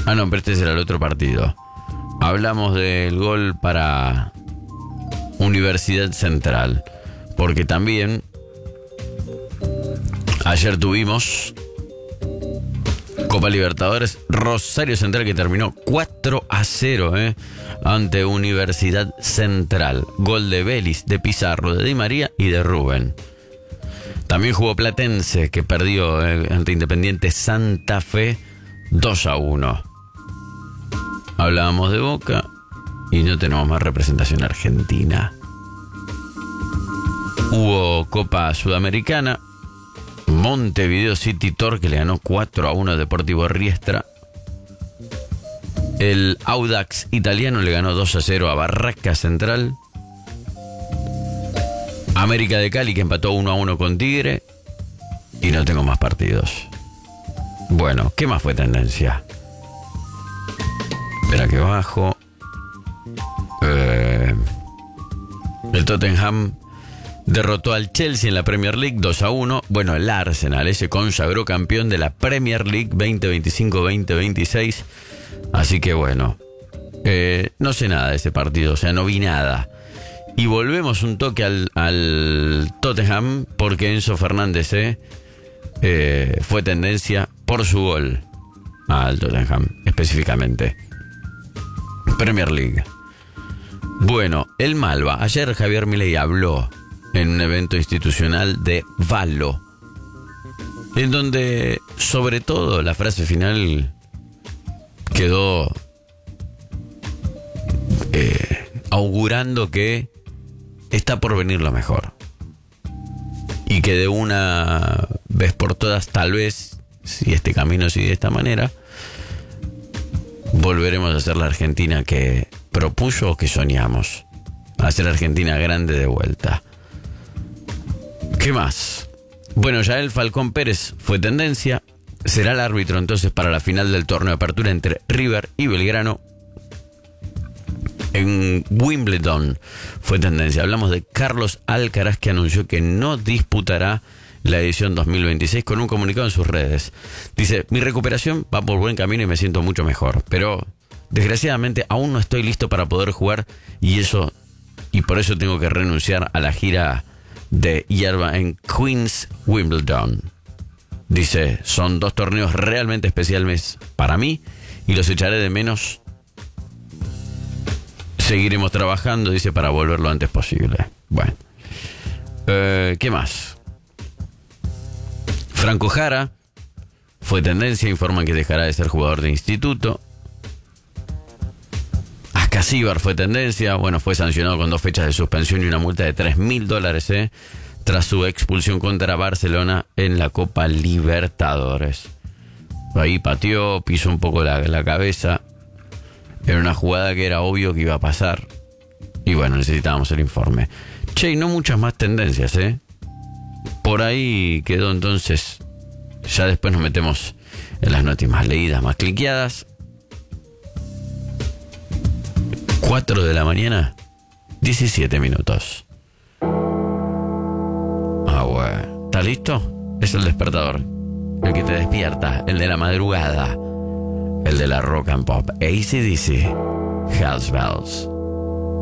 Ah, no, pero este será el otro partido. Hablamos del gol para Universidad Central. Porque también ayer tuvimos Copa Libertadores, Rosario Central, que terminó 4-0 ante Universidad Central. Gol de Vélez, de Pizarro, de Di María y de Rubén. También jugó Platense, que perdió ante Independiente Santa Fe 2-1. Hablábamos de Boca y no tenemos más representación argentina. Hubo Copa Sudamericana. Montevideo City Torque le ganó 4-1 a Deportivo Riestra. El Audax italiano le ganó 2-0 a Barraca Central. América de Cali, que empató 1-1 con Tigre. Y no tengo más partidos. Bueno, ¿qué más fue tendencia? Espera que bajo. El Tottenham derrotó al Chelsea en la Premier League 2-1. Bueno, el Arsenal se consagró campeón de la Premier League 2025-2026. Así que bueno, no sé nada de ese partido, o sea, no vi nada. Y volvemos un toque al Tottenham, porque Enzo Fernández fue tendencia por su gol al Tottenham, específicamente. Premier League. Bueno, el Malva. Ayer Javier Milei habló en un evento institucional de Valo, en donde, sobre todo, la frase final quedó augurando que está por venir lo mejor. Y que de una vez por todas, tal vez, si este camino sigue de esta manera, volveremos a ser la Argentina que propuso o que soñamos. A ser Argentina grande de vuelta. ¿Qué más? Bueno, Yael Falcón Pérez fue tendencia. Será el árbitro entonces para la final del torneo de apertura entre River y Belgrano. En Wimbledon fue tendencia. Hablamos de Carlos Alcaraz, que anunció que no disputará la edición 2026 con un comunicado en sus redes. Dice: mi recuperación va por buen camino y me siento mucho mejor, pero desgraciadamente aún no estoy listo para poder jugar y por eso tengo que renunciar a la gira de hierba en Queens Wimbledon. Dice: son 2 torneos realmente especiales para mí y los echaré de menos. Seguiremos trabajando, dice, para volver lo antes posible. Bueno, ¿qué más? Franco Jara fue tendencia, informan que dejará de ser jugador de instituto. Ascasíbar fue tendencia, bueno, fue sancionado con 2 fechas de suspensión y una multa de $3.000, tras su expulsión contra Barcelona en la Copa Libertadores. Ahí pateó, pisó un poco la cabeza. Era una jugada que era obvio que iba a pasar. Y bueno, necesitábamos el informe. Che, y no muchas más tendencias, Por ahí quedó entonces. Ya después nos metemos en las noticias más leídas, más cliqueadas. 4 de la mañana, 17 minutos. Ah, bueno. ¿Estás listo? Es el despertador. El que te despierta, el de la madrugada, el de la rock and pop. AC/DC, Hells Bells.